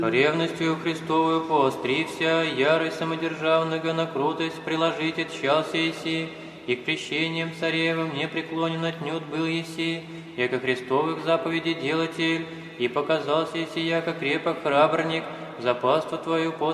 Ревностью Христовую поострися, ярость самодержавного на крутость приложите тщал сеси, и к крещениям царевым не преклонен отнюдь был еси, яко Христовых заповедей делатель, и показался еси, яко крепок храбрник, за паству твою